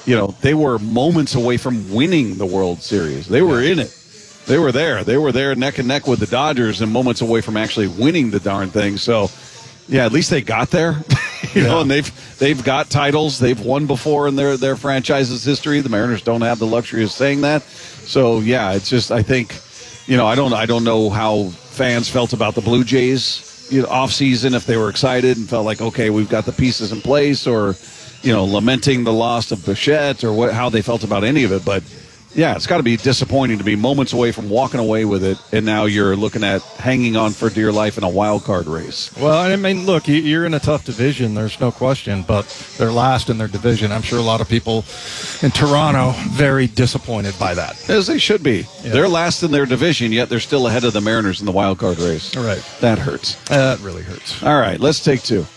they were moments away from winning the World Series. They were in it. They were there. They were there neck and neck with the Dodgers and moments away from actually winning the darn thing. So, yeah, at least they got there. And they've got titles. They've won before in their franchise's history. The Mariners don't have the luxury of saying that. So, yeah, it's just, I think, I don't know how fans felt about the Blue Jays off season, if they were excited and felt like, okay, we've got the pieces in place, or lamenting the loss of Bichette, or how they felt about any of it. But yeah, it's got to be disappointing to be moments away from walking away with it, and now you're looking at hanging on for dear life in a wild card race. Well, I mean, look, you're in a tough division, there's no question, but they're last in their division. I'm sure a lot of people in Toronto very disappointed by that. As they should be. Yeah. They're last in their division, yet they're still ahead of the Mariners in the wild card race. Right. That hurts. That really hurts. All right, let's take two.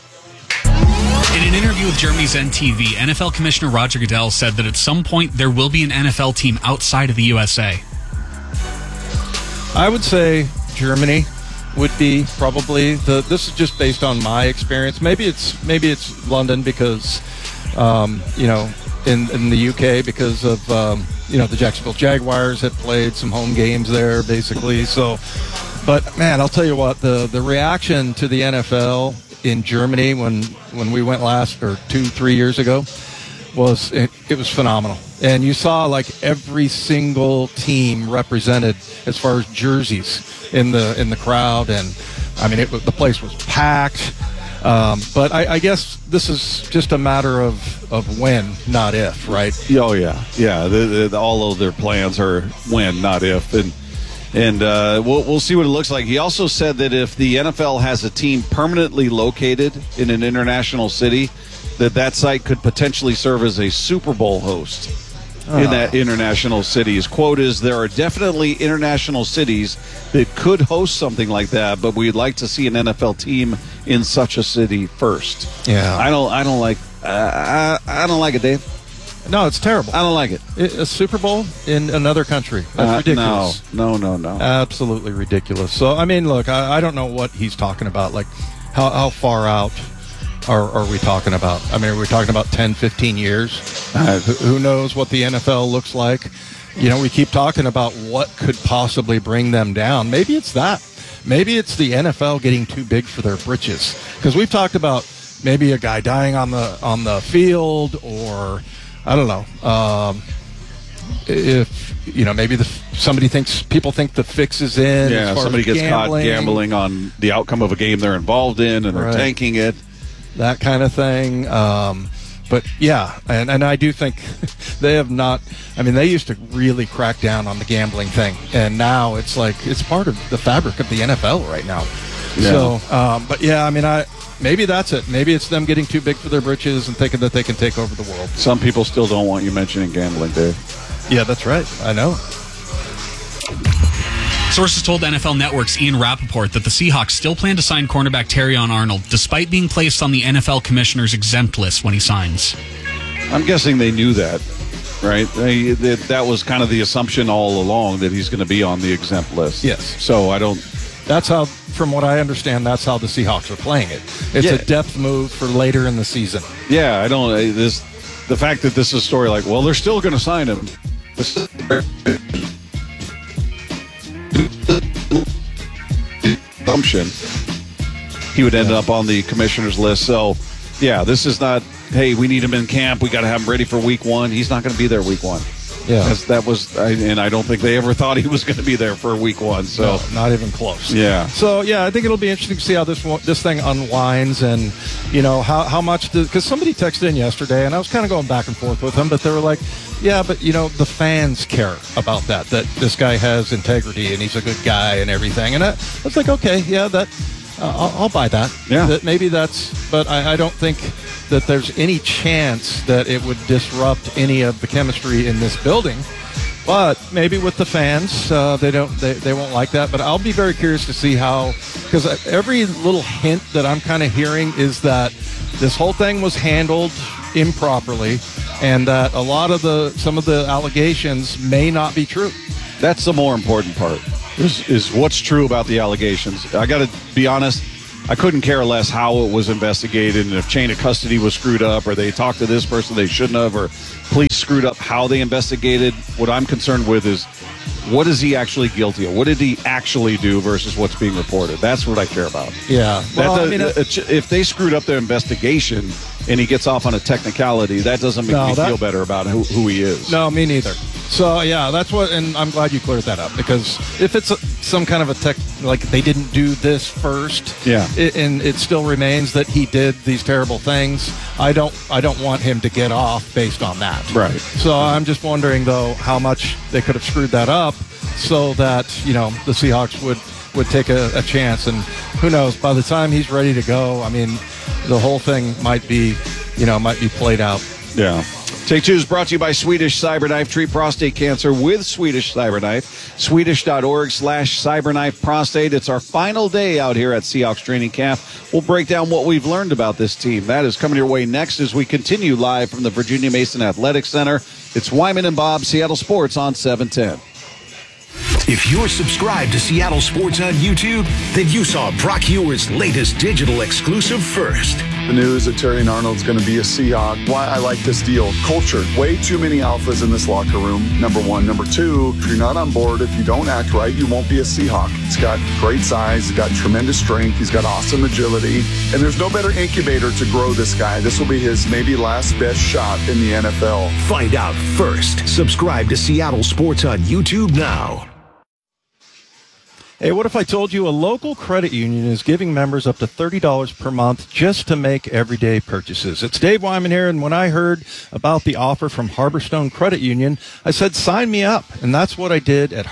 In an interview with Germany's NTV, NFL Commissioner Roger Goodell said that at some point there will be an NFL team outside of the USA. I would say Germany would be probably this is just based on my experience. Maybe it's London because in the UK because of the Jacksonville Jaguars had played some home games there basically. So, but man, I'll tell you what, the reaction to the NFL in Germany when we went last, or 2-3 years ago, was phenomenal. And you saw like every single team represented as far as jerseys in the crowd, and I mean the place was packed. But I guess this is just a matter of when, not if, right? Oh yeah. All of their plans are when, not if, and we'll see what it looks like. He also said that if the NFL has a team permanently located in an international city, that site could potentially serve as a Super Bowl host in that international city. His quote is, "There are definitely international cities that could host something like that, but we'd like to see an NFL team in such a city first." Yeah, I don't like it, Dave. No, it's terrible. I don't like it. A Super Bowl in another country. That's ridiculous. No. Absolutely ridiculous. So, I mean, look, I don't know what he's talking about. Like, how far out are we talking about? I mean, are we talking about 10, 15 years? Who knows what the NFL looks like? We keep talking about what could possibly bring them down. Maybe it's that. Maybe it's the NFL getting too big for their britches. Because we've talked about maybe a guy dying on the field, or I don't know. If maybe people think the fix is in. Yeah, somebody gets caught gambling on the outcome of a game they're involved in, and they're tanking it. That kind of thing. But yeah, and I do think they have not. I mean, they used to really crack down on the gambling thing, and now it's like it's part of the fabric of the NFL right now. Yeah. So, but yeah, I mean, maybe that's it. Maybe it's them getting too big for their britches and thinking that they can take over the world. Some people still don't want you mentioning gambling, Dave. Yeah, that's right. I know. Sources told NFL Network's Ian Rappaport that the Seahawks still plan to sign cornerback Terrion Arnold, despite being placed on the NFL commissioner's exempt list when he signs. I'm guessing they knew that, right? That was kind of the assumption all along, that he's going to be on the exempt list. Yes. So I don't... That's how, from what I understand, that's how the Seahawks are playing it. It's a depth move for later in the season. Yeah, I don't... The fact that this is a story like, well, they're still going to sign him. Assumption he would end up on the commissioner's list. So, yeah, this is not, hey, we need him in camp. We got to have him ready for week one. He's not going to be there week one. Yeah, and I don't think they ever thought he was going to be there for week one. So no, not even close. Yeah. So yeah, I think it'll be interesting to see how this thing unwinds, and how much. Because somebody texted in yesterday, and I was kind of going back and forth with them, but they were like, yeah, but the fans care about that this guy has integrity and he's a good guy and everything, and I was like, okay, yeah, that I'll buy that. Yeah. That maybe that's, but I don't think that there's any chance that it would disrupt any of the chemistry in this building. But maybe with the fans, they won't like that. But I'll be very curious to see how, because every little hint that I'm kind of hearing is that this whole thing was handled improperly, and that some of the allegations may not be true. That's the more important part. Is what's true about the allegations. I got to be honest, I couldn't care less how it was investigated and if chain of custody was screwed up or they talked to this person they shouldn't have or police screwed up how they investigated. What I'm concerned with is what is he actually guilty of? What did he actually do versus what's being reported? That's what I care about. Yeah. Well, If they screwed up their investigation and he gets off on a technicality, that doesn't make me feel better about who he is. No, me neither. So, yeah, that's what, and I'm glad you cleared that up, because if it's some kind of a tech, like they didn't do this first, and it still remains that he did these terrible things, I don't want him to get off based on that. Right. So I'm just wondering, though, how much they could have screwed that up so that, the Seahawks would take a chance. And who knows, by the time he's ready to go, I mean, the whole thing might be played out. Yeah. Take Two is brought to you by Swedish Cyberknife. Treat prostate cancer with Swedish Cyberknife. Swedish.org/Cyberknife Prostate. It's our final day out here at Seahawks Training Camp. We'll break down what we've learned about this team. That is coming your way next as we continue live from the Virginia Mason Athletic Center. It's Wyman and Bob, Seattle Sports on 710. If you're subscribed to Seattle Sports on YouTube, then you saw Brock Huard's latest digital exclusive first. The news that Terry Arnold's going to be a Seahawk. Why I like this deal. Culture. Way too many alphas in this locker room, number one. Number two, if you're not on board, if you don't act right, you won't be a Seahawk. He's got great size. He's got tremendous strength. He's got awesome agility. And there's no better incubator to grow this guy. This will be his maybe last best shot in the NFL. Find out first. Subscribe to Seattle Sports on YouTube now. Hey, what if I told you a local credit union is giving members up to $30 per month just to make everyday purchases? It's Dave Wyman here, and when I heard about the offer from Harborstone Credit Union, I said, sign me up. And that's what I did at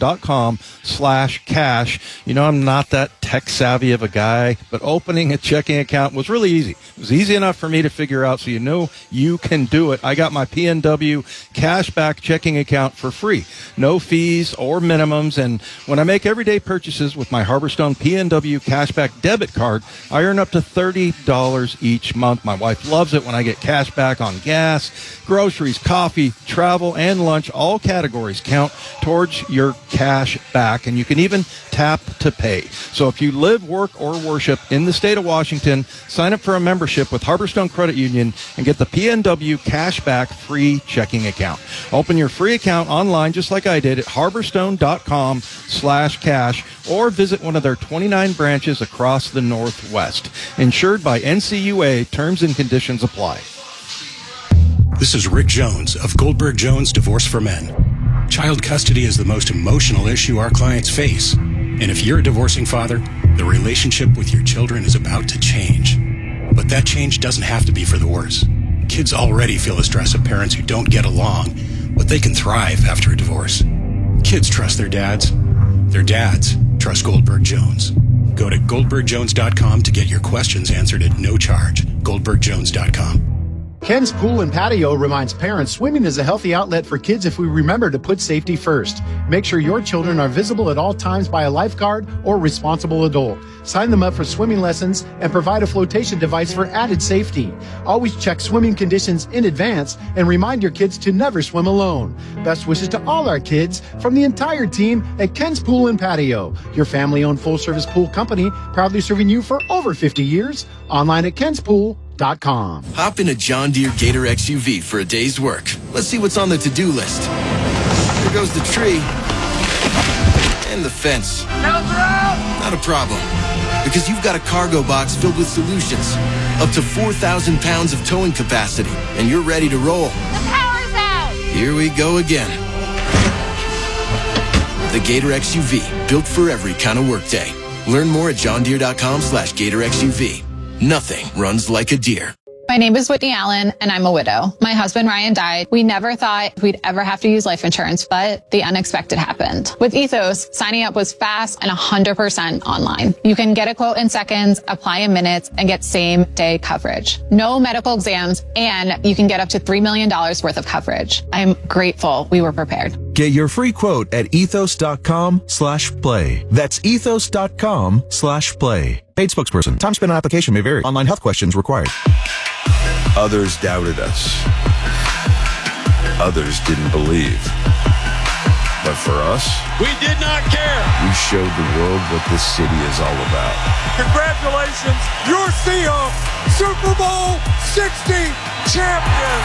harborstone.com/cash. I'm not that tech savvy of a guy, but opening a checking account was really easy. It was easy enough for me to figure out, so you can do it. I got my PNW cashback checking account for free. No fees or minimums, and when I make everyday purchases with my Harborstone PNW cashback debit card, I earn up to $30 each month. My wife loves it when I get cash back on gas, groceries, coffee, travel, and lunch. All categories count towards your cash back, and you can even tap to pay. So if you live, work, or worship in the state of Washington, sign up for a membership with Harborstone Credit Union and get the PNW cashback free checking account. Open your free account online just like I did at harborstone.com/cash or visit one of their 29 branches across the Northwest. Insured by NCUA. Terms and conditions apply. This is Rick Jones of Goldberg Jones Divorce for Men. Child custody is the most emotional issue our clients face. And if you're a divorcing father, the relationship with your children is about to change. But that change doesn't have to be for the worse. Kids already feel the stress of parents who don't get along, but they can thrive after a divorce. Kids trust their dads. Their dads trust Goldberg Jones. Go to goldbergjones.com to get your questions answered at no charge. goldbergjones.com. Ken's Pool and Patio reminds parents swimming is a healthy outlet for kids if we remember to put safety first. Make sure your children are visible at all times by a lifeguard or responsible adult. Sign them up for swimming lessons and provide a flotation device for added safety. Always check swimming conditions in advance and remind your kids to never swim alone. Best wishes to all our kids from the entire team at Ken's Pool and Patio, your family-owned full-service pool company, proudly serving you for over 50 years. Online at kenspool.com. Hop in a John Deere Gator XUV for a day's work. Let's see what's on the to-do list. There goes the tree. And the fence. Not a problem. Because you've got a cargo box filled with solutions. Up to 4,000 pounds of towing capacity. And you're ready to roll. The power's out! Here we go again. The Gator XUV. Built for every kind of workday. Learn more at johndeere.com/Gator XUV. Nothing runs like a deer. My name is Whitney Allen, and I'm a widow. My husband, Ryan, died. We never thought we'd ever have to use life insurance, but the unexpected happened. With Ethos, signing up was fast and 100% online. You can get a quote in seconds, apply in minutes, and get same-day coverage. No medical exams, and you can get up to $3 million worth of coverage. I'm grateful we were prepared. Get your free quote at ethos.com/play. That's ethos.com/play. Paid spokesperson. Time spent on application may vary. Online health questions required. Others doubted us. Others didn't believe. But for us, we did not care. We showed the world what this city is all about. Congratulations, your Seahawks Super Bowl 60 champion.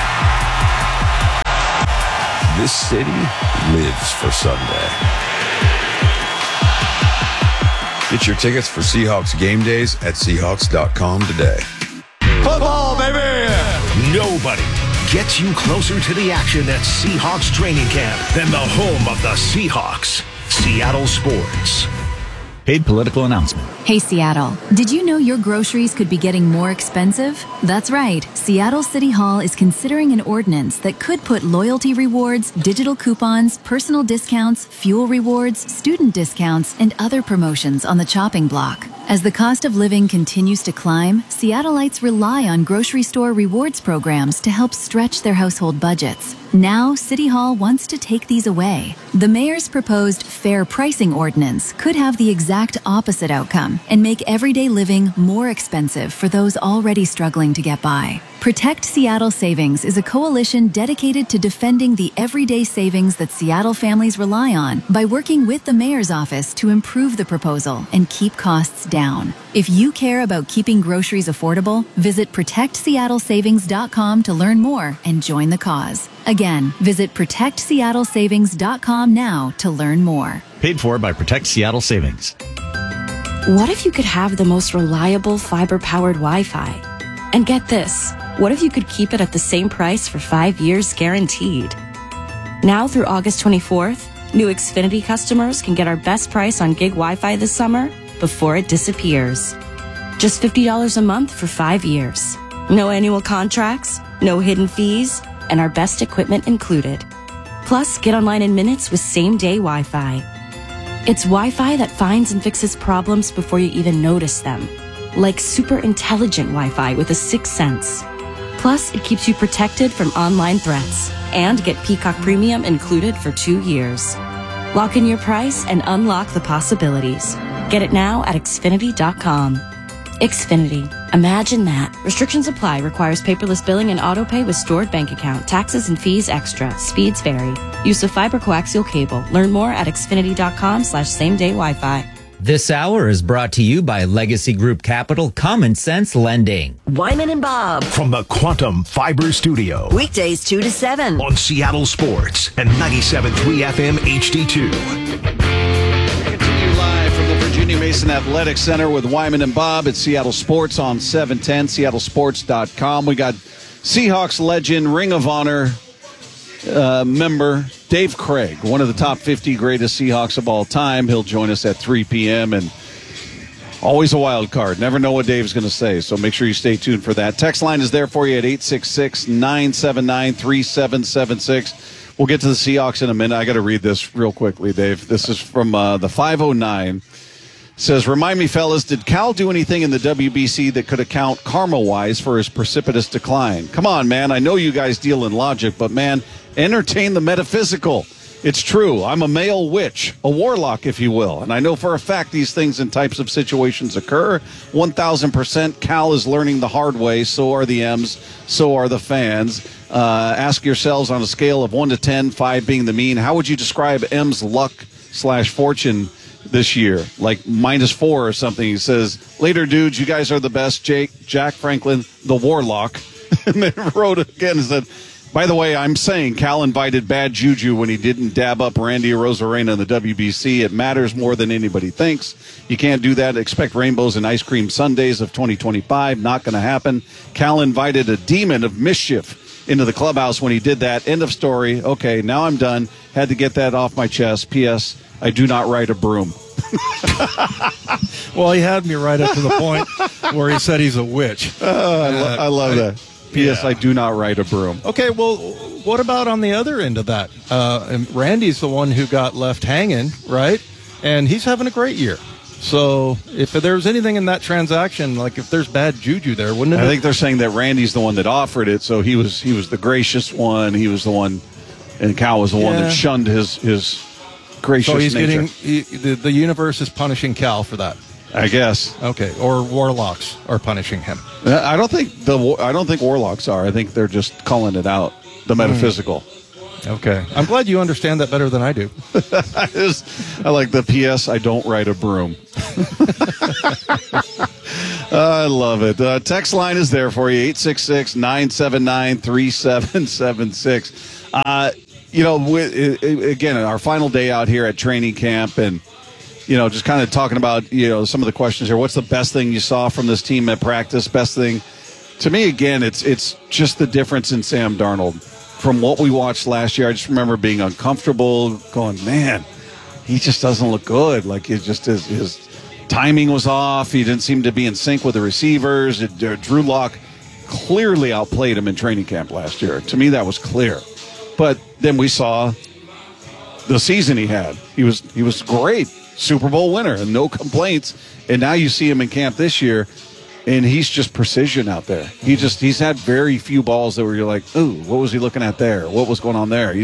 This city lives for Sunday. Get your tickets for Seahawks game days at Seahawks.com today. Football, baby! Nobody gets you closer to the action at Seahawks training camp than the home of the Seahawks, Seattle Sports. Paid political announcement. Hey, Seattle. Did you know your groceries could be getting more expensive? That's right. Seattle City Hall is considering an ordinance that could put loyalty rewards, digital coupons, personal discounts, fuel rewards, student discounts, and other promotions on the chopping block. As the cost of living continues to climb, Seattleites rely on grocery store rewards programs to help stretch their household budgets. Now, City Hall wants to take these away. The mayor's proposed fair pricing ordinance could have the exact opposite outcome and make everyday living more expensive for those already struggling to get by. Protect Seattle Savings is a coalition dedicated to defending the everyday savings that Seattle families rely on by working with the mayor's office to improve the proposal and keep costs down. If you care about keeping groceries affordable, visit ProtectSeattleSavings.com to learn more and join the cause. Again, visit ProtectSeattleSavings.com now to learn more. Paid for by Protect Seattle Savings. What if you could have the most reliable fiber-powered Wi-Fi? And get this, what if you could keep it at the same price for 5 years guaranteed? Now through August 24th, new Xfinity customers can get our best price on gig Wi-Fi this summer before it disappears. Just $50 a month for 5 years. No annual contracts, no hidden fees, and our best equipment included. Plus, get online in minutes with same-day Wi-Fi. It's Wi-Fi that finds and fixes problems before you even notice them. Like super intelligent Wi-Fi with a sixth sense. Plus, it keeps you protected from online threats. And get Peacock Premium included for 2 years. Lock in your price and unlock the possibilities. Get it now at Xfinity.com. Xfinity. Imagine that. Restrictions apply. Requires paperless billing and autopay with stored bank account. Taxes and fees extra. Speeds vary. Use of fiber coaxial cable. Learn more at Xfinity.com/same-day Wi-Fi. This hour is brought to you by Legacy Group Capital Common Sense Lending. Wyman and Bob. From the Quantum Fiber Studio. Weekdays 2 to 7. On Seattle Sports and 97.3 FM HD2. Continue live from the Virginia Mason Athletic Center with Wyman and Bob at Seattle Sports on 710, seattlesports.com. We got Seahawks legend, Ring of Honor member Dave Craig, one of the top 50 greatest Seahawks of all time. He'll join us at 3 p.m. and always a wild card. Never know what Dave's going to say, so make sure you stay tuned for that. Text line is there for you at 866-979-3776. We'll get to the Seahawks in a minute. I got to read this real quickly, Dave. This is from the 509. It says, remind me, fellas, did Cal do anything in the WBC that could account karma-wise for his precipitous decline? Come on, man. I know you guys deal in logic, but, man, entertain the metaphysical. It's true. I'm a male witch, a warlock, if you will. And I know for a fact these things and types of situations occur. 1,000% Cal is learning the hard way. So are the M's. So are the fans. Ask yourselves on a scale of 1 to 10, 5 being the mean, how would you describe M's luck/fortune this year? Like -4 or something. He says, later, dudes, you guys are the best. Jack Franklin, the warlock. And then wrote again and said, by the way, I'm saying Cal invited bad juju when he didn't dab up Randy Arozarena in the WBC. It matters more than anybody thinks. You can't do that. Expect rainbows and ice cream Sundays of 2025. Not going to happen. Cal invited a demon of mischief into the clubhouse when he did that. End of story. Okay, now I'm done. Had to get that off my chest. P.S. I do not ride a broom. Well, he had me right up to the point where he said he's a witch. I love that. P.S. Yeah. I do not ride a broom. Okay, well, what about on the other end of that? And Randy's the one who got left hanging, right? And he's having a great year. So if there's anything in that transaction, like if there's bad juju there, wouldn't it? I think they're saying that Randy's the one that offered it, so he was the gracious one. He was the one, and Cal was the one that shunned his gracious nature. So he's getting the universe is punishing Cal for that. I guess. Okay, or warlocks are punishing him. I don't think warlocks are. I think they're just calling it out, the metaphysical. Okay. I'm glad you understand that better than I do. I like the PS, I don't ride a broom. I love it. Text line is there for you, 866-979-3776. Again, our final day out here at training camp, and just kind of talking about some of the questions here. What's the best thing you saw from this team at practice? Best thing to me, again, it's just the difference in Sam Darnold from what we watched last year. I just remember being uncomfortable, going, man, he just doesn't look good. Like his timing was off. He didn't seem to be in sync with the receivers. Drew Lock clearly outplayed him in training camp last year. To me, that was clear. But then we saw the season he had. He was great. Super Bowl winner and no complaints. And now you see him in camp this year, and he's just precision out there. He's had very few balls that where you're like, ooh, what was he looking at there? What was going on there?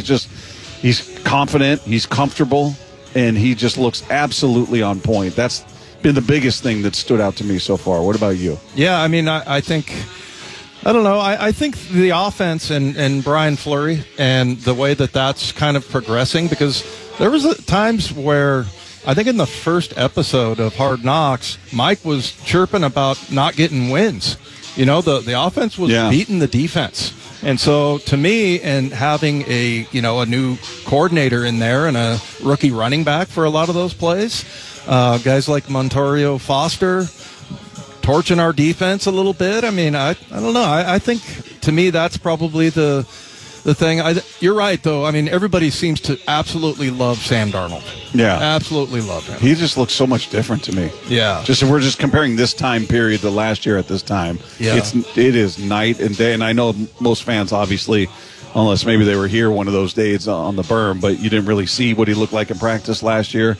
He's confident, he's comfortable, and he just looks absolutely on point. That's been the biggest thing that stood out to me so far. What about you? Yeah, I mean, I think, I don't know, I think the offense and Brian Fleury and the way that's kind of progressing, because there was times where I think in the first episode of Hard Knocks, Mike was chirping about not getting wins. The offense was beating the defense. And so to me, and having a new coordinator in there and a rookie running back for a lot of those plays, guys like Montario Foster torching our defense a little bit. I mean, I don't know. I think to me that's probably the thing. You're right, though. I mean, everybody seems to absolutely love Sam Darnold. Yeah. Absolutely love him. He just looks so much different to me. Yeah. Just if we're just comparing this time period to last year at this time, it is night and day. And I know most fans, obviously, unless maybe they were here one of those days on the berm, but you didn't really see what he looked like in practice last year.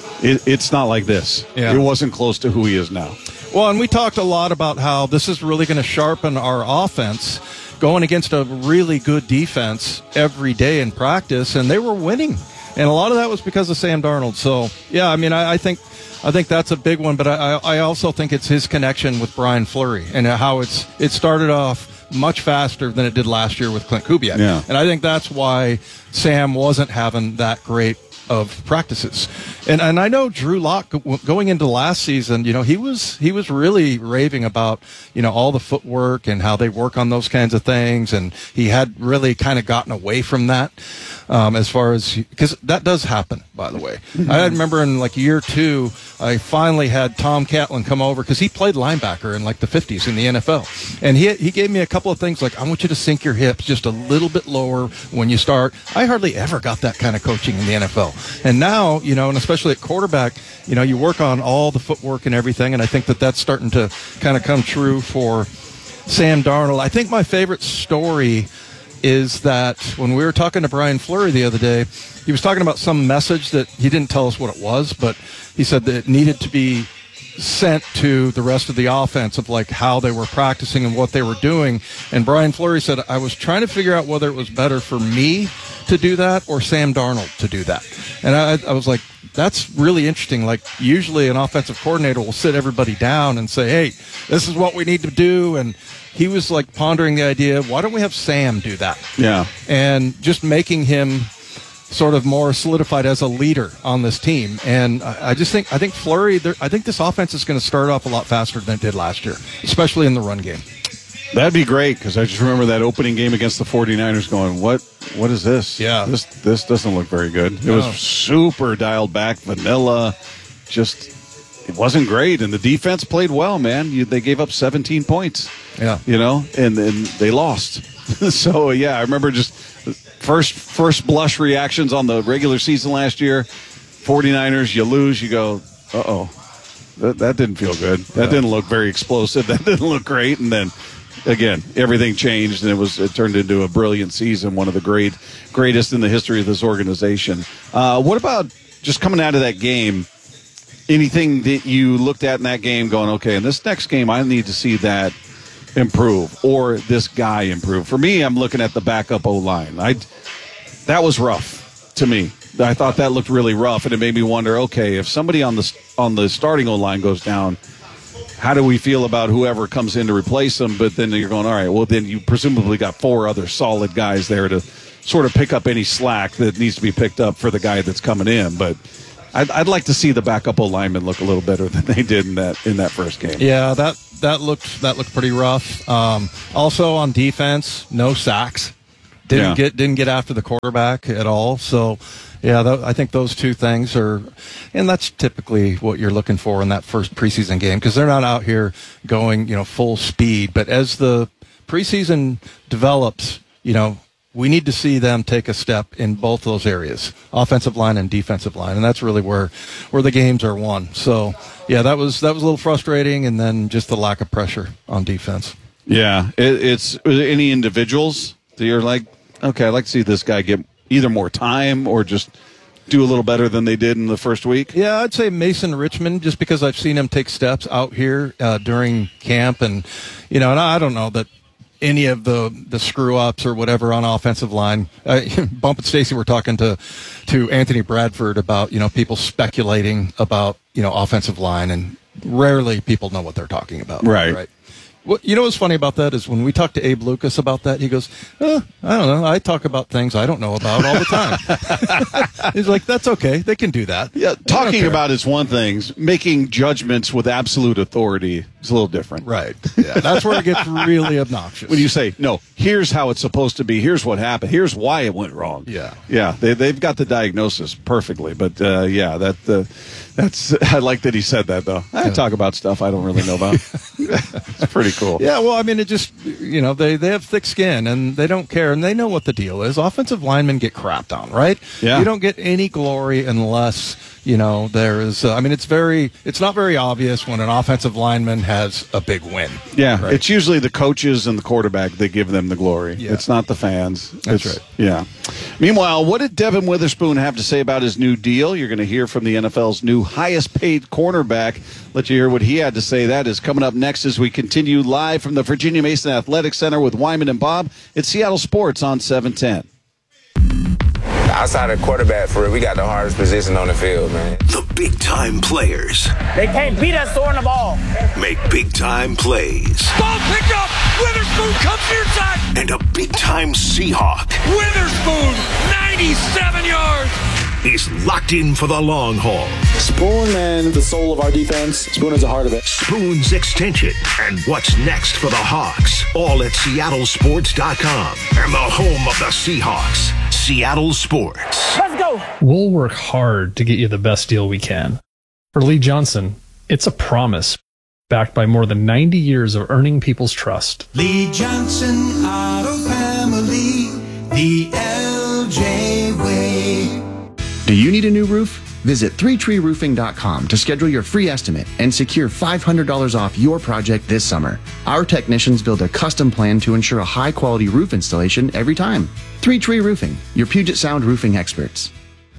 It's not like this. Yeah. It wasn't close to who he is now. Well, and we talked a lot about how this is really going to sharpen our offense going against a really good defense every day in practice, and they were winning. And a lot of that was because of Sam Darnold. So, yeah, I mean, I think that's a big one, but I also think it's his connection with Brian Fleury and how it started off much faster than it did last year with Clint Kubiak. Yeah. And I think that's why Sam wasn't having that great of practices. And I know Drew Lock going into last season, he was really raving about, all the footwork and how they work on those kinds of things. And he had really kind of gotten away from that as far as, because that does happen, by the way. I remember in year 2, I finally had Tom Catlin come over because he played linebacker in the 50s in the NFL. And he gave me a couple of things I want you to sink your hips just a little bit lower when you start. I hardly ever got that kind of coaching in the NFL. And now, and especially at quarterback, you work on all the footwork and everything, and I think that's starting to kind of come true for Sam Darnold. I think my favorite story is that when we were talking to Brian Fleury the other day, he was talking about some message that he didn't tell us what it was, but he said that it needed to be sent to the rest of the offense of how they were practicing and what they were doing. And Brian Fleury said, I was trying to figure out whether it was better for me to do that or Sam Darnold to do that. And I was like, that's really interesting. Usually an offensive coordinator will sit everybody down and say, hey, this is what we need to do. And he was pondering the idea, why don't we have Sam do that? Yeah. And just making him sort of more solidified as a leader on this team. And I think Fleury, I think this offense is going to start off a lot faster than it did last year, especially in the run game. That'd be great, because I just remember that opening game against the 49ers going, what is this? Yeah. This doesn't look very good. It was super dialed back, vanilla, it wasn't great. And the defense played well, man. They gave up 17 points. Yeah. And then they lost. So, yeah, I remember just first blush reactions on the regular season last year. 49ers, you lose, you go, uh-oh. That didn't feel good. That didn't look very explosive. That didn't look great. And then, again, everything changed, and it turned into a brilliant season, one of the greatest in the history of this organization. What about just coming out of that game, anything that you looked at in that game going, okay, in this next game I need to see that improve or this guy improve? For me, I'm looking at the backup O-line. That was rough to me. I thought that looked really rough, and it made me wonder, okay, if somebody on the starting O-line goes down, how do we feel about whoever comes in to replace them? But then you're going, all right, well, then you presumably got 4 other solid guys there to sort of pick up any slack that needs to be picked up for the guy that's coming in. But I'd like to see the backup O-linemen look a little better than they did in that first game. Yeah, that looked pretty rough. Also on defense, no sacks. Didn't get after the quarterback at all. So, yeah, I think those two things are, and that's typically what you're looking for in that first preseason game, because they're not out here going, full speed. But as the preseason develops, we need to see them take a step in both those areas, offensive line and defensive line, and that's really where the games are won. So, yeah, that was a little frustrating, and then just the lack of pressure on defense. Yeah, it's any individuals that you're like, okay, I'd like to see this guy get either more time or just do a little better than they did in the first week? Yeah, I'd say Mason Richmond, just because I've seen him take steps out here during camp. And, and I don't know that any of the screw-ups or whatever on offensive line. Bump and Stacy were talking to Anthony Bradford about, people speculating about, offensive line, and rarely people know what they're talking about. Right. What, what's funny about that is when we talk to Abe Lucas about that, he goes, I don't know. I talk about things I don't know about all the time. He's like, that's okay. They can do that. Yeah, talking about is one thing. Making judgments with absolute authority is a little different. Right. Yeah, that's where it gets really obnoxious. When you say, no, here's how it's supposed to be. Here's what happened. Here's why it went wrong. Yeah. Yeah, they've got the diagnosis perfectly. But, that's I like that he said that, though. I talk about stuff I don't really know about. It's pretty cool. Yeah, well, I mean, it just, they have thick skin, and they don't care, and they know what the deal is. Offensive linemen get crapped on, right? Yeah. You don't get any glory unless, there is, it's not very obvious when an offensive lineman has a big win. Yeah, right? It's usually the coaches and the quarterback that give them the glory. Yeah. It's not the fans. That's right. Yeah. Meanwhile, what did Devin Witherspoon have to say about his new deal? You're going to hear from the NFL's new highest-paid cornerback. Let you hear what he had to say. That is coming up next as we continue live from the Virginia Mason Athletic Center with Wyman and Bob. It's Seattle Sports on 710. Outside of quarterback, for real, we got the hardest position on the field, man. The big-time players. They can't beat us throwing the ball. Make big-time plays. Ball picked up. Witherspoon comes near side. And a big-time Seahawk. Witherspoon, 97 yards. He's locked in for the long haul. Spoon and the soul of our defense. Spoon is the heart of it. Spoon's extension. And what's next for the Hawks? All at SeattleSports.com. And the home of the Seahawks. Seattle Sports. Let's go. We'll work hard to get you the best deal we can. For Lee Johnson, it's a promise, backed by more than 90 years of earning people's trust. Lee Johnson Auto Family, the LJ way. Do you need a new roof? Visit 3treeroofing.com to schedule your free estimate and secure $500 off your project this summer. Our technicians build a custom plan to ensure a high-quality roof installation every time. 3 Tree Roofing, your Puget Sound roofing experts.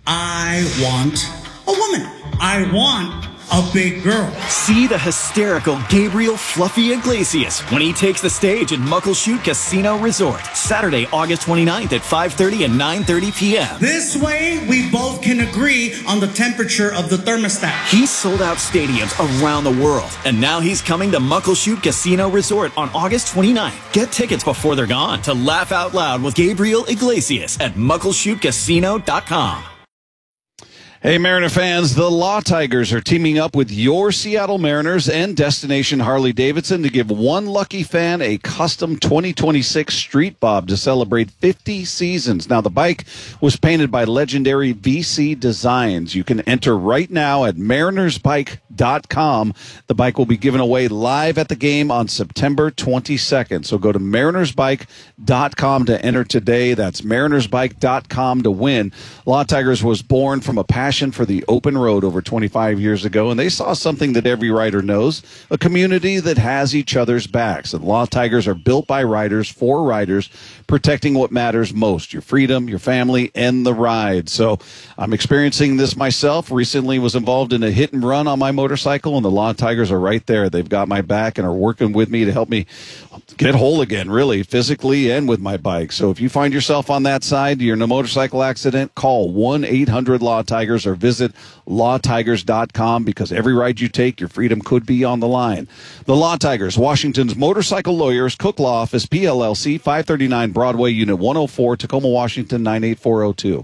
I want a woman. I want a big girl. See the hysterical Gabriel Fluffy Iglesias when he takes the stage at Muckleshoot Casino Resort, Saturday, August 29th at 5:30 and 9:30 p.m. This way, we both can agree on the temperature of the thermostat. He's sold out stadiums around the world, and now he's coming to Muckleshoot Casino Resort on August 29th. Get tickets before they're gone to laugh out loud with Gabriel Iglesias at MuckleshootCasino.com. Hey, Mariner fans, the Law Tigers are teaming up with your Seattle Mariners and Destination Harley-Davidson to give one lucky fan a custom 2026 Street Bob to celebrate 50 seasons. Now, the bike was painted by legendary VC Designs. You can enter right now at marinersbike.com. The bike will be given away live at the game on September 22nd. So go to marinersbike.com to enter today. That's marinersbike.com to win. Law Tigers was born from a passion for the open road over 25 years ago, and they saw something that every rider knows, a community that has each other's backs. And Law Tigers are built by riders for riders, protecting what matters most, your freedom, your family, and the ride. So I'm experiencing this myself. Recently was involved in a hit and run on my motorcycle, and the Law Tigers are right there. They've got my back and are working with me to help me get whole again, really, physically and with my bike. So if you find yourself on that side, you're in a motorcycle accident, call 1-800-LAW-TIGERS or visit lawtigers.com, because every ride you take, your freedom could be on the line. The Law Tigers, Washington's motorcycle lawyers, Cook Law Office, PLLC, 539 Broadway, Unit 104, Tacoma, Washington, 98402.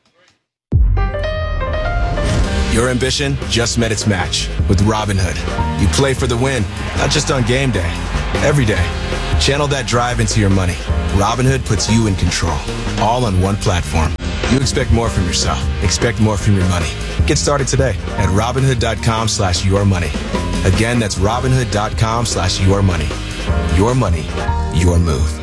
Your ambition just met its match with Robinhood. You play for the win, not just on game day, every day. Channel that drive into your money. Robinhood puts you in control, all on one platform. You expect more from yourself. Expect more from your money. Get started today at Robinhood.com/yourmoney. Again, that's Robinhood.com/yourmoney. Your money, your move.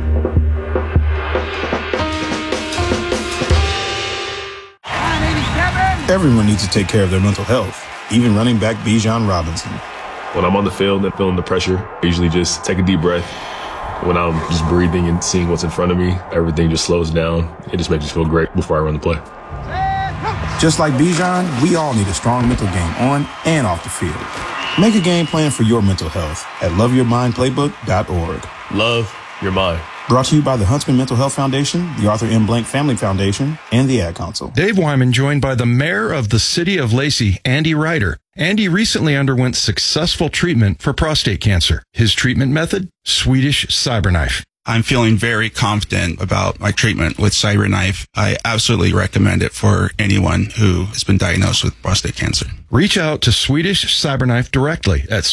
Everyone needs to take care of their mental health, even running back Bijan Robinson. When I'm on the field and feeling the pressure, I usually just take a deep breath. When I'm just breathing and seeing what's in front of me, everything just slows down. It just makes me feel great before I run the play. Just like Bijan, we all need a strong mental game on and off the field. Make a game plan for your mental health at loveyourmindplaybook.org. Love your mind. Brought to you by the Huntsman Mental Health Foundation, the Arthur M. Blank Family Foundation, and the Ad Council. Dave Wyman joined by the mayor of the city of Lacey, Andy Ryder. Andy recently underwent successful treatment for prostate cancer. His treatment method? Swedish CyberKnife. I'm feeling very confident about my treatment with CyberKnife. I absolutely recommend it for anyone who has been diagnosed with prostate cancer. Reach out to Swedish CyberKnife directly at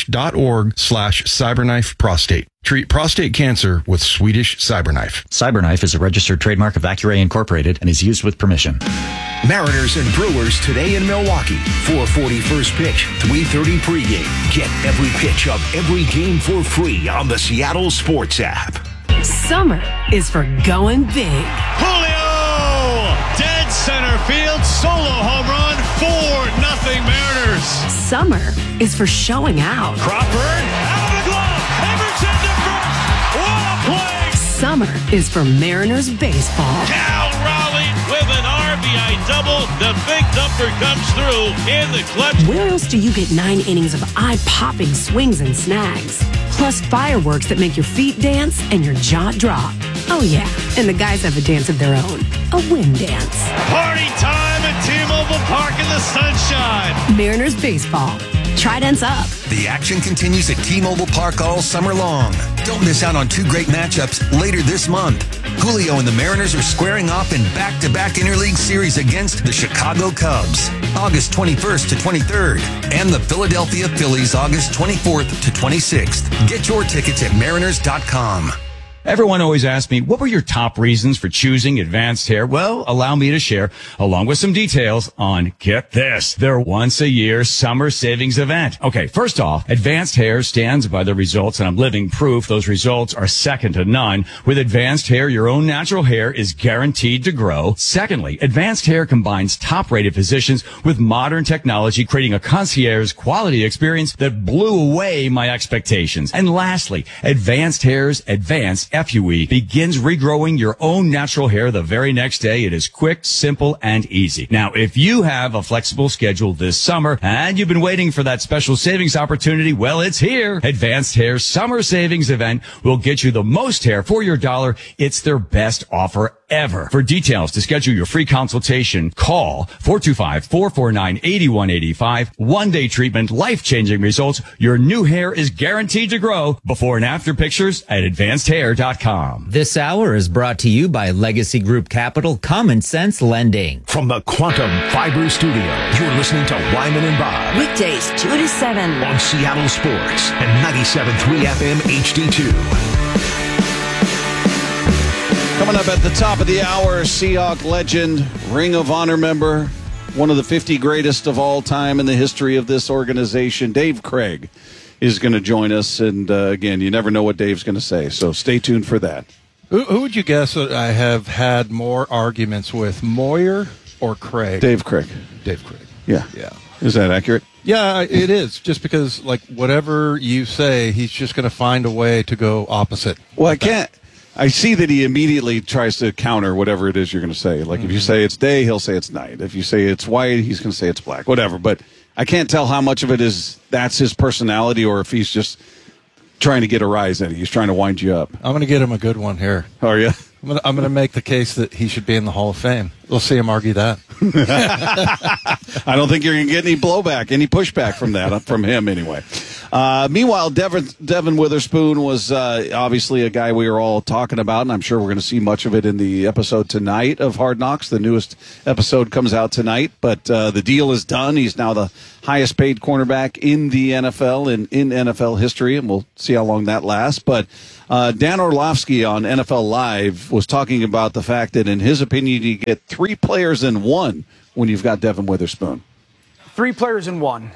swedish.org/CyberKnife-prostate. Treat prostate cancer with Swedish CyberKnife. CyberKnife is a registered trademark of Accuray Incorporated and is used with permission. Mariners and Brewers today in Milwaukee. 4:40 first pitch, 3:30 pregame. Get every pitch of every game for free on the Seattle Sports app. Summer is for going big. Julio! Dead center field, solo home run, 4-0 Mariners. Summer is for showing out. Crawford, out of the glove, Everton to first. What a play! Summer is for Mariners baseball. Cal Raleigh with an RBI double. The big thumper comes through in the clutch. Where else do you get 9 innings of eye-popping swings and snags? Plus fireworks that make your feet dance and your jaw drop. Oh yeah, and the guys have a dance of their own. A wind dance. Party time at T-Mobile Park in the sunshine. Mariners baseball. Tridents up. The action continues at T-Mobile Park all summer long. Don't miss out on 2 great matchups later this month. Julio and the Mariners are squaring off in back-to-back interleague series against the Chicago Cubs, August 21st to 23rd, and the Philadelphia Phillies, August 24th to 26th. Get your tickets at mariners.com. Everyone always asks me, what were your top reasons for choosing Advanced Hair? Well, allow me to share, along with some details, on, get this, their once-a-year summer savings event. Okay, first off, Advanced Hair stands by the results, and I'm living proof those results are second to none. With Advanced Hair, your own natural hair is guaranteed to grow. Secondly, Advanced Hair combines top-rated physicians with modern technology, creating a concierge quality experience that blew away my expectations. And lastly, Advanced Hair's Advanced FUE begins regrowing your own natural hair the very next day. It is quick, simple, and easy. Now, if you have a flexible schedule this summer and you've been waiting for that special savings opportunity, well, it's here. Advanced Hair's Summer Savings Event will get you the most hair for your dollar. It's their best offer ever. For details to schedule your free consultation, call 425-449-8185. One-day treatment, life-changing results. Your new hair is guaranteed to grow. Before and after pictures at advancedhair.com. This hour is brought to you by Legacy Group Capital Common Sense Lending. From the Quantum Fiber Studio, you're listening to Wyman and Bob. Weekdays 2 to 7 on Seattle Sports and 97.3 FM HD2. Coming up at the top of the hour, Seahawk legend, Ring of Honor member, one of the 50 greatest of all time in the history of this organization, Dave Craig, is going to join us. And again, you never know what Dave's going to say, so stay tuned for that. Who would you guess that I have had more arguments with, Moyer or Craig? Dave Craig. Dave Craig. Yeah. Yeah. Is that accurate? Yeah, it is. Just because, like, whatever you say, he's just going to find a way to go opposite. Well, I can't. I see that he immediately tries to counter whatever it is you're going to say. Like, if you say it's day, he'll say it's night. If you say it's white, he's going to say it's black. Whatever. But I can't tell how much of it is that's his personality or if he's just trying to get a rise in it. He's trying to wind you up. I'm going to get him a good one here. Are you? I'm going to make the case that he should be in the Hall of Fame. We'll see him argue that. I don't think you're going to get any blowback, any pushback from that, from him anyway. Meanwhile, Devin Witherspoon was obviously a guy we were all talking about, and I'm sure we're going to see much of it in the episode tonight of Hard Knocks. The newest episode comes out tonight, but the deal is done. He's now the highest paid cornerback in the NFL and in NFL history, and we'll see how long that lasts. But Dan Orlovsky on NFL Live was talking about the fact that, in his opinion, you get 3 players in one when you've got Devin Witherspoon. 3 players in one.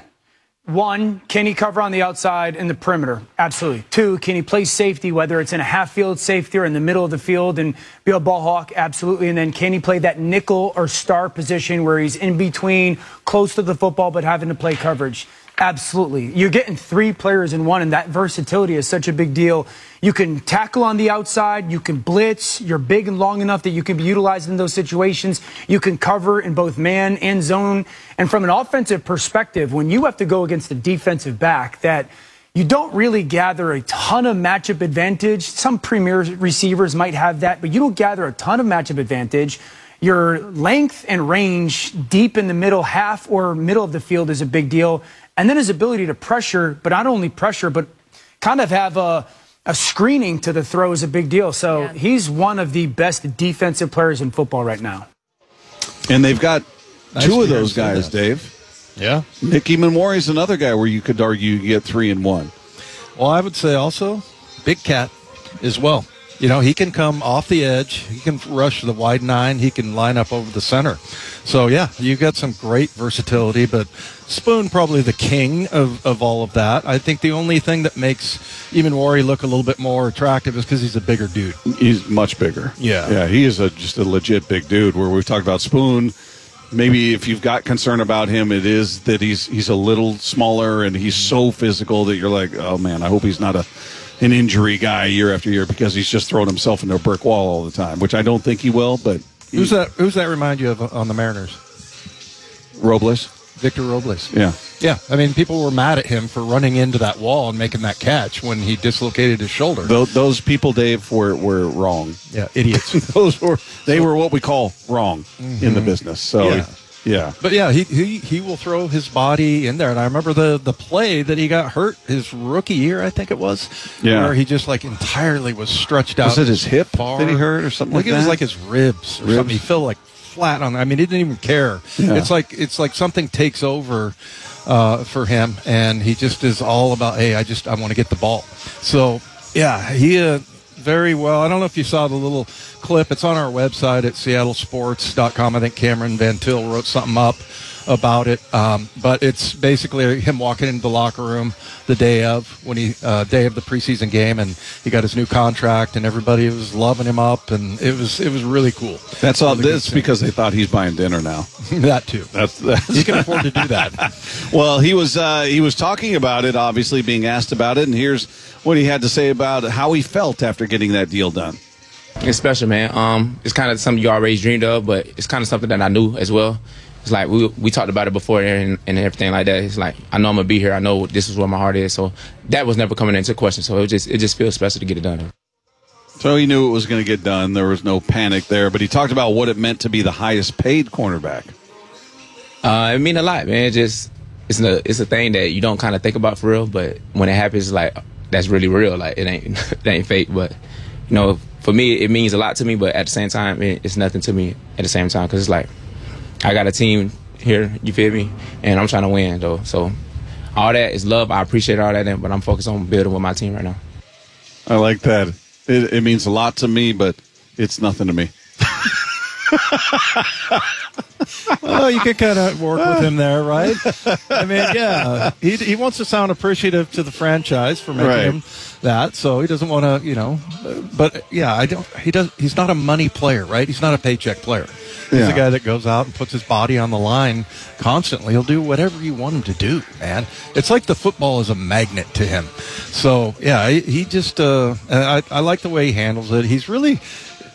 1, can he cover on the outside in the perimeter? Absolutely. 2, can he play safety, whether it's in a half-field safety or in the middle of the field and be a ball hawk? Absolutely. And then can he play that nickel or star position where he's in between, close to the football, but having to play coverage? Absolutely. You're getting 3 players in one, and that versatility is such a big deal. You can tackle on the outside. You can blitz. You're big and long enough that you can be utilized in those situations. You can cover in both man and zone. And from an offensive perspective, when you have to go against a defensive back that you don't really gather a ton of matchup advantage. Some premier receivers might have that, but you don't gather a ton of matchup advantage. Your length and range deep in the middle half or middle of the field is a big deal. And then his ability to pressure, but not only pressure, but kind of have a screening to the throw is a big deal. So he's one of the best defensive players in football right now. And they've got 2 of those guys, Dave. Yeah. Nicky Manwari's another guy where you could argue you get 3 in one. Well, I would say also Big Cat as well. You know, he can come off the edge. He can rush the wide 9. He can line up over the center. So, yeah, you've got some great versatility, but Spoon probably the king of all of that. I think the only thing that makes Manwari look a little bit more attractive is because he's a bigger dude. He's much bigger. Yeah. Yeah, he is just a legit big dude, where we've talked about Spoon. Maybe if you've got concern about him, it is that he's a little smaller and he's so physical that you're like, oh, man, I hope he's not an injury guy year after year because he's just throwing himself into a brick wall all the time, which I don't think he will. But who's that remind you of on the Mariners? Robles. Victor Robles. Yeah. Yeah. I mean, people were mad at him for running into that wall and making that catch when he dislocated his shoulder. Those people, Dave, were wrong. Yeah, idiots. They were what we call wrong in the business. So, yeah. But, yeah, he will throw his body in there. And I remember the play that he got hurt his rookie year, I think it was, where he just, like, entirely was stretched out. Was it his hip far. that he hurt or something like that? I think it was like his ribs or something. He felt like flat on. I mean, he didn't even care. Yeah. It's like something takes over for him, and he just is all about, hey, I want to get the ball. So yeah, he very well. I don't know if you saw the little clip. It's on our website at seattlesports.com. I think Cameron Van Til wrote something up about it, but it's basically him walking into the locker room the day of day of the preseason game, and he got his new contract, and everybody was loving him up, and it was really cool. That's all. This because they thought he's buying dinner now. That too. That's he can afford to do that. Well, he was talking about it, obviously being asked about it, and here's what he had to say about how he felt after getting that deal done. It's special, man. It's kind of something you always dreamed of, but it's kind of something that I knew as well. It's like we talked about it before and everything like that. It's like I know I'm gonna be here. I know this is where my heart is. So that was never coming into question. So it just feels special to get it done. So he knew it was going to get done. There was no panic there. But he talked about what it meant to be the highest paid cornerback. It mean a lot, man. It's a thing that you don't kind of think about for real. But when it happens, like that's really real. Like it ain't fake. But you know, for me, it means a lot to me. But at the same time, it's nothing to me at the same time because it's like. I got a team here, you feel me? And I'm trying to win, though. So all that is love. I appreciate all that, but I'm focused on building with my team right now. I like that. It means a lot to me, but it's nothing to me. Well, you could kind of work with him there, right? I mean, yeah, he wants to sound appreciative to the franchise for making him that, so he doesn't want to, But yeah, he's not a money player, right? He's not a paycheck player. He's a guy that goes out and puts his body on the line constantly. He'll do whatever you want him to do, man. It's like the football is a magnet to him. So yeah, he just I like the way he handles it. He's really.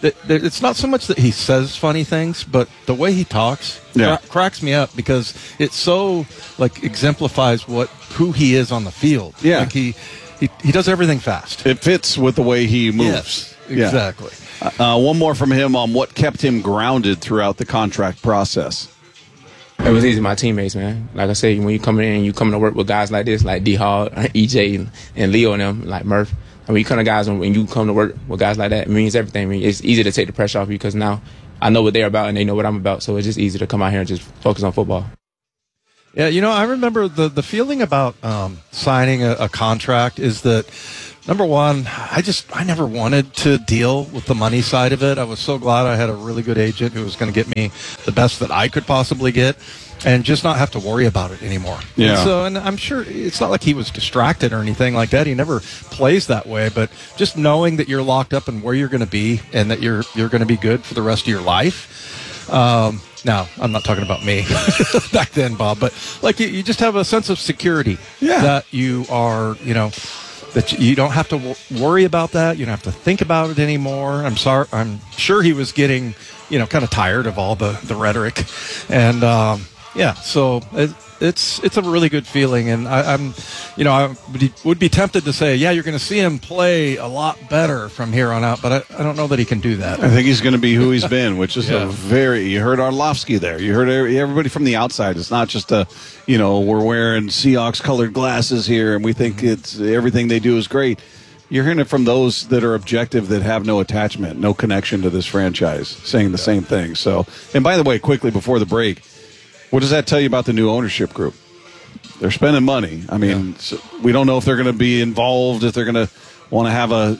it's not so much that he says funny things, but the way he talks cracks me up because it so like exemplifies who he is on the field. Yeah. Like he does everything fast. It fits with the way he moves. Yes, exactly. One more from him on what kept him grounded throughout the contract process. It was easy, my teammates, man. Like I said, when you come in and you come to work with guys like this, like D-Hall, EJ, and Leo and them, like Murph. I mean, you come to guys, when you come to work with guys like that, it means everything. I mean, it's easy to take the pressure off you because now I know what they're about and they know what I'm about. So it's just easy to come out here and just focus on football. Yeah, I remember the feeling about signing a contract is that, number one, I never wanted to deal with the money side of it. I was so glad I had a really good agent who was going to get me the best that I could possibly get and just not have to worry about it anymore. Yeah. And I'm sure it's not like he was distracted or anything like that. He never plays that way, but just knowing that you're locked up and where you're going to be and that you're going to be good for the rest of your life. Now, I'm not talking about me back then, Bob, but like you just have a sense of security that you are, that you don't have to worry about that. You don't have to think about it anymore. I'm sure he was getting, kind of tired of all the rhetoric. And, so it's a really good feeling. And I would be tempted to say, you're going to see him play a lot better from here on out, but I don't know that he can do that. I think he's going to be who he's been, which is you heard Arlovsky there. You heard everybody from the outside. It's not just we're wearing Seahawks colored glasses here and we think it's everything they do is great. You're hearing it from those that are objective, that have no attachment, no connection to this franchise, saying the same thing. So, and by the way, quickly before the break, what does that tell you about the new ownership group? They're spending money. I mean, so we don't know if they're going to be involved, if they're going to want to have a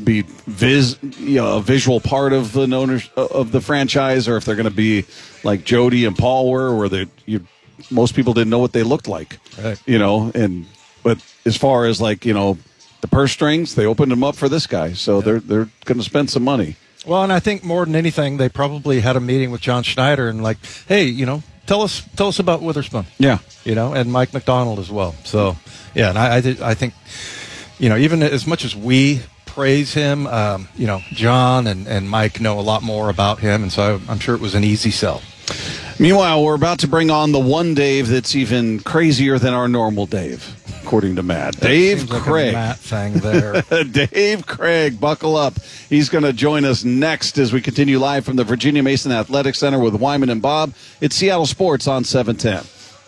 visual part of the owners of the franchise, or if they're going to be like Jody and Paul were, where most people didn't know what they looked like. Right. But as far as the purse strings, they opened them up for this guy, so they're going to spend some money. Well, and I think more than anything, they probably had a meeting with John Schneider and hey, tell us about Witherspoon. Yeah. And Mike McDonald as well. So, and I think, even as much as we praise him, John and Mike know a lot more about him, and so I'm sure it was an easy sell. Meanwhile, we're about to bring on the one Dave that's even crazier than our normal Dave, according to Matt. Dave Craig. Like a Matt thing there. Dave Craig, buckle up. He's going to join us next as we continue live from the Virginia Mason Athletic Center with Wyman and Bob. It's Seattle Sports on 710.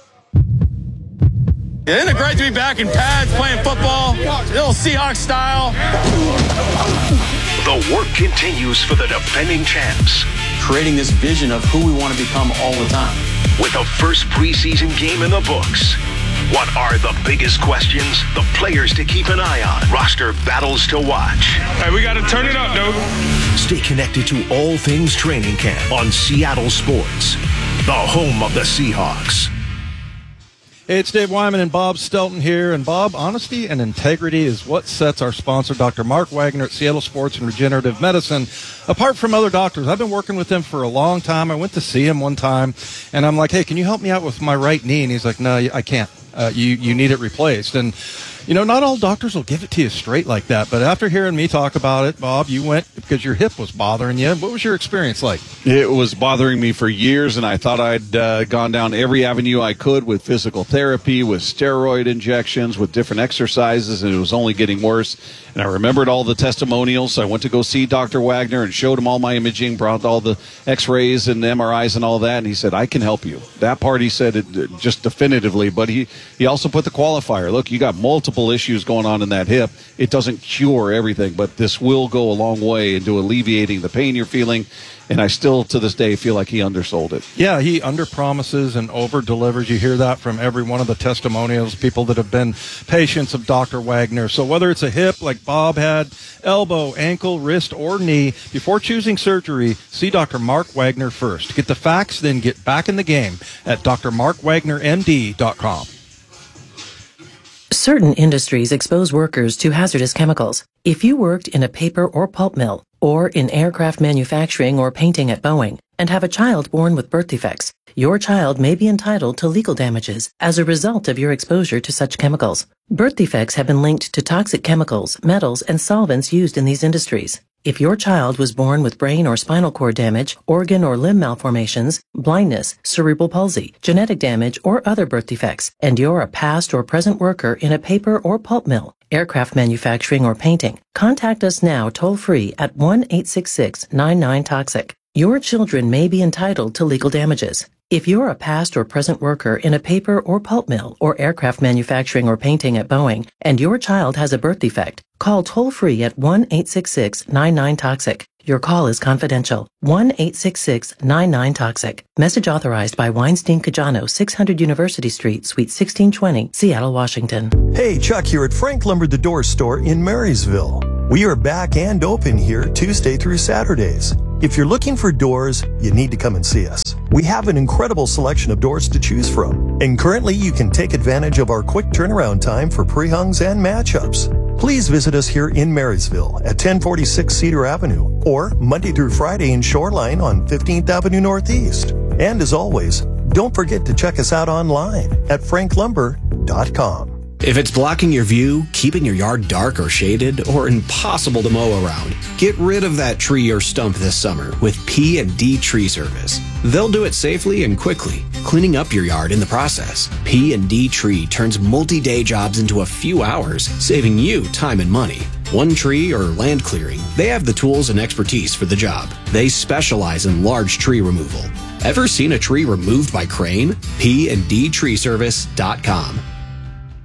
Isn't it great to be back in pads playing football? Little Seahawks style. The work continues for the defending champs. Creating this vision of who we want to become all the time. With the first preseason game in the books. What are the biggest questions? The players to keep an eye on. Roster battles to watch. Hey, we got to turn it up, dude. Stay connected to all things training camp on Seattle Sports, the home of the Seahawks. Hey, it's Dave Wyman and Bob Stelton here. And Bob, honesty and integrity is what sets our sponsor, Dr. Mark Wagner at Seattle Sports and Regenerative Medicine, apart from other doctors. I've been working with him for a long time. I went to see him one time, and I'm like, hey, can you help me out with my right knee? And he's like, no, I can't. You need it replaced. And, not all doctors will give it to you straight like that. But after hearing me talk about it, Bob, you went because your hip was bothering you. What was your experience like? It was bothering me for years, and I thought I'd gone down every avenue I could with physical therapy, with steroid injections, with different exercises, and it was only getting worse. And I remembered all the testimonials, so I went to go see Dr. Wagner and showed him all my imaging, brought all the x-rays and MRIs and all that, and he said, I can help you. That part he said it just definitively, but he also put the qualifier. Look, you got multiple issues going on in that hip. It doesn't cure everything, but this will go a long way into alleviating the pain you're feeling. And I still, to this day, feel like he undersold it. Yeah, he underpromises and over-delivers. You hear that from every one of the testimonials, people that have been patients of Dr. Wagner. So whether it's a hip like Bob had, elbow, ankle, wrist, or knee, before choosing surgery, see Dr. Mark Wagner first. Get the facts, then get back in the game at drmarkwagnermd.com. Certain industries expose workers to hazardous chemicals. If you worked in a paper or pulp mill, or in aircraft manufacturing or painting at Boeing, and have a child born with birth defects, your child may be entitled to legal damages as a result of your exposure to such chemicals. Birth defects have been linked to toxic chemicals, metals, and solvents used in these industries. If your child was born with brain or spinal cord damage, organ or limb malformations, blindness, cerebral palsy, genetic damage, or other birth defects, and you're a past or present worker in a paper or pulp mill, aircraft manufacturing, or painting, contact us now toll-free at 1-866-99-TOXIC. Your children may be entitled to legal damages. If you're a past or present worker in a paper or pulp mill or aircraft manufacturing or painting at Boeing, and your child has a birth defect, call toll-free at 1-866-99-TOXIC. Your call is confidential. 1-866-99-TOXIC. Message authorized by Weinstein Cajano, 600 University Street, Suite 1620, Seattle, Washington. Hey, Chuck here at Frank Lumber the Door Store in Marysville. We are back and open here Tuesday through Saturdays. If you're looking for doors, you need to come and see us. We have an incredible selection of doors to choose from. And currently, you can take advantage of our quick turnaround time for pre-hungs and matchups. Please visit us here in Marysville at 1046 Cedar Avenue or Monday through Friday in Shoreline on 15th Avenue Northeast. And as always, don't forget to check us out online at franklumber.com. If it's blocking your view, keeping your yard dark or shaded, or impossible to mow around, get rid of that tree or stump this summer with P&D Tree Service. They'll do it safely and quickly, cleaning up your yard in the process. P&D Tree turns multi-day jobs into a few hours, saving you time and money. One tree or land clearing, they have the tools and expertise for the job. They specialize in large tree removal. Ever seen a tree removed by crane? PNDTreeservice.com.